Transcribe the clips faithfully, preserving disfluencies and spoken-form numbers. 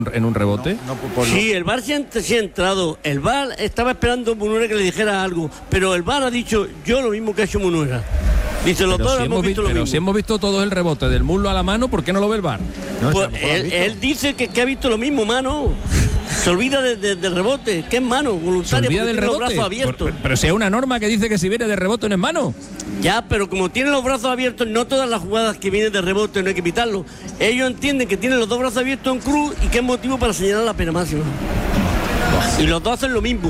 en un rebote? No, no, por sí, el V A R sí, sí ha entrado. El V A R estaba esperando a Munuera que le dijera algo, pero el V A R ha dicho yo lo mismo que ha hecho Munuera. Dice, los pero dos si hemos hemos visto vi, lo pero mismo. si hemos visto todo el rebote del muslo a la mano, ¿por qué no lo ve el V A R? No, pues si él, él dice que, que ha visto lo mismo, mano. Se olvida de, de, del rebote, que es mano, voluntaria, ¿Se olvida porque del tiene rebote? los brazos abiertos. Por, pero si hay una norma que dice que si viene de rebote no es mano. Ya, pero como tienen los brazos abiertos, no todas las jugadas que vienen de rebote no hay que pitarlo. Ellos entienden que tienen los dos brazos abiertos en cruz y que es motivo para señalar la pena máxima. Y los dos hacen lo mismo.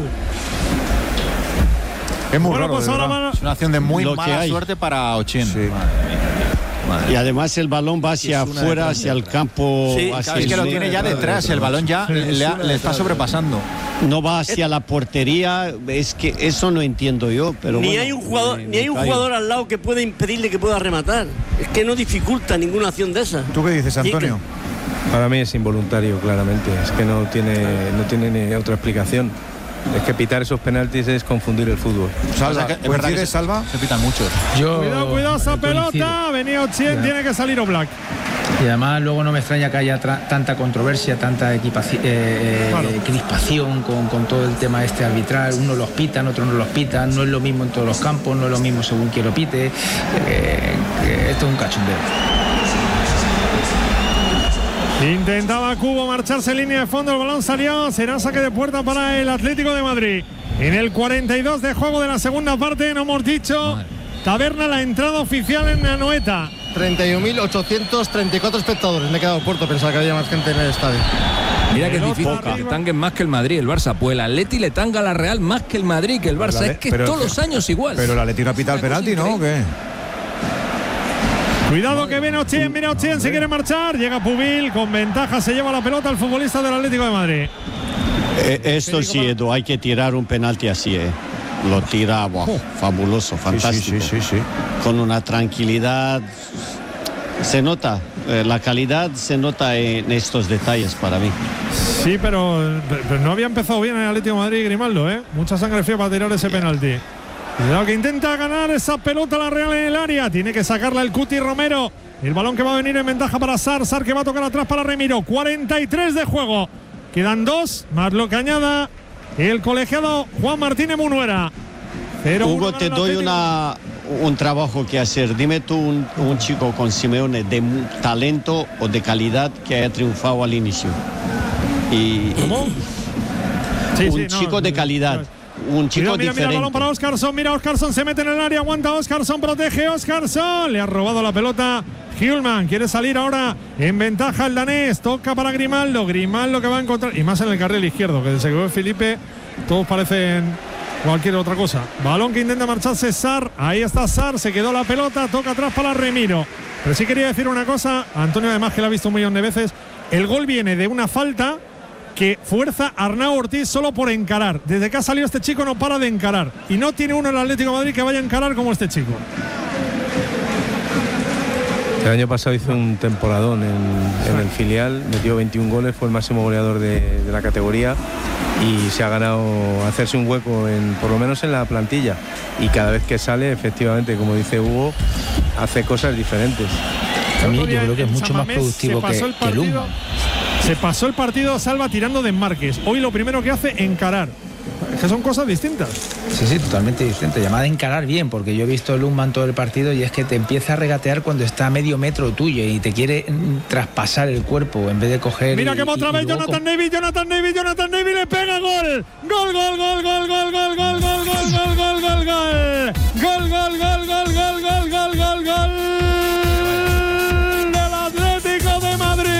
Es muy bueno, raro, pues ahora van a... es una acción de muy Lo mala suerte para Ochín. Sí. Y además el balón va hacia afuera, hacia el campo. Sí, hacia Es que lo el- tiene ya detrás, el balón ya le, ha- le está sobrepasando. No va hacia la portería, es que eso no entiendo yo. Pero ni bueno, hay un jugador, me- ni me hay un callo. jugador al lado que pueda impedirle que pueda rematar. Es que no dificulta ninguna acción de esa. ¿Tú qué dices, Antonio? Para mí es involuntario, claramente. Es que no tiene, no tiene ni otra explicación. Es que pitar esos penaltis es confundir el fútbol. Salva, es verdad que se, Salva? se pitan muchos. Yo Cuidado, cuidado esa coincido. pelota. Venía Ochien, tiene que salir Oblak. Y además luego no me extraña que haya tra- tanta controversia, tanta equipaci- eh, Claro. eh, crispación con, con todo el tema este arbitral. Unos los pitan, otros no los pitan. No es lo mismo en todos los campos, no es lo mismo según quien lo pite. Eh, que esto es un cachondeo. Intentaba Cubo marcharse en línea de fondo, el balón salió, será saque de puerta para el Atlético de Madrid. En el cuarenta y dos de juego de la segunda parte, no hemos dicho, Taberna la entrada oficial en Anoeta. treinta y un mil ochocientos treinta y cuatro espectadores. Me he quedado corto, pensaba que había más gente en el estadio. Mira que es Pelota difícil que arriba. le tanguen más que el Madrid, el Barça. Pues el Atleti le tanga a la Real más que el Madrid, que el Barça. Vale, es que pero- todos los años igual. Pero la Atleti no ha pitado el Una cosa penalti, ¿no? ¿O qué? Cuidado que viene Ochien, mira Ochien, se quiere marchar, llega Pubil, con ventaja se lleva la pelota el futbolista del Atlético de Madrid. Eh, esto sí, Edu, hay que tirar un penalti así, ¿eh? Lo tira, buah, fabuloso, fantástico. Sí, sí, sí, sí, sí. Con una tranquilidad. Se nota, eh, la calidad se nota en estos detalles para mí. Sí, pero, pero no había empezado bien el Atlético de Madrid Grimaldo, ¿eh? Mucha sangre fría para tirar ese penalti. Cuidado que intenta ganar esa pelota la Real en el área. Tiene que sacarla el Cuti Romero. El balón que va a venir en ventaja para Sar. Sar que va a tocar atrás para Remiro. cuarenta y tres de juego. Quedan dos, más lo que añada el colegiado Juan Martínez Munuera. Pero Hugo, te doy una, un trabajo que hacer. Dime tú un, un chico con Simeone de mu- talento o de calidad que haya triunfado al inicio. Y, ¿Cómo? Sí, un sí, no, chico de no, calidad. no. Un chico Mira, mira, mira, diferente. balón para Óscarsson. Mira, Óscarsson se mete en el área. Aguanta Óscarsson, protege Óscarsson. Le ha robado la pelota Hjulman. Quiere salir ahora en ventaja el danés. Toca para Grimaldo. Grimaldo que va a encontrar. Y más en el carril izquierdo, que desde que ve Felipe, todos parecen cualquier otra cosa. Balón que intenta marcharse Sar. Ahí está Sar. Se quedó la pelota. Toca atrás para Remiro. Pero sí quería decir una cosa. Antonio, además, que lo ha visto un millón de veces. El gol viene de una falta que fuerza a Arnau Ortiz solo por encarar. Desde que ha salido este chico no para de encarar. Y no tiene uno en el Atlético de Madrid que vaya a encarar como este chico. El año pasado hizo un temporadón en, en el filial, metió veintiún goles, fue el máximo goleador de, de la categoría y se ha ganado hacerse un hueco, en, por lo menos en la plantilla. Y cada vez que sale, efectivamente, como dice Hugo, hace cosas diferentes. También Otro yo día creo que es en mucho San más Mamés productivo se pasó que, el que partido- Luma. Se pasó el partido Salva tirando de enmarques. Hoy lo primero que hace, encarar. Es que son cosas distintas. Sí, sí, totalmente diferente. Llamada a encarar bien, porque yo he visto a Lundman todo el partido y es que te empieza a regatear cuando está a medio metro tuyo y te quiere mm, traspasar el cuerpo en vez de coger. Mira y- que va otra y- vez y luego Jonathan David, Jonathan David, Jonathan David le pega gol. Gol, gol, gol, gol, gol, gol, gol, gol, gol, gol, gol, gol, gol. Gol, gol, gol, gol, gol, gol, gol, gol, gol. Del Atlético de Madrid.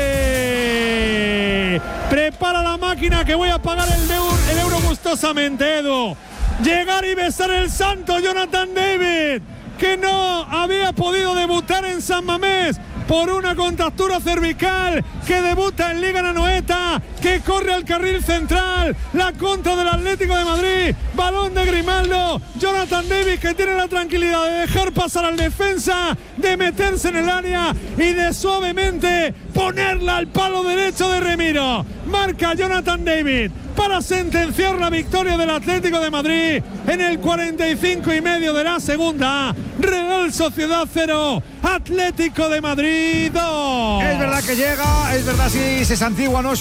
Prepara la máquina que voy a pagar el, euro, el euro gustosamente, Edu. Llegar y besar el santo Jonathan David, que no había podido debutar en San Mamés por una contractura cervical, que debuta en Liga Anoeta, que corre al carril central, la contra del Atlético de Madrid, balón de Grimaldo, Jonathan Davis que tiene la tranquilidad de dejar pasar al defensa, de meterse en el área y de suavemente ponerla al palo derecho de Remiro. Marca Jonathan David para sentenciar la victoria del Atlético de Madrid en el cuarenta y cinco y medio de la segunda. Real Sociedad cero, Atlético de Madrid dos. Es verdad que llega, es verdad si se santigua, no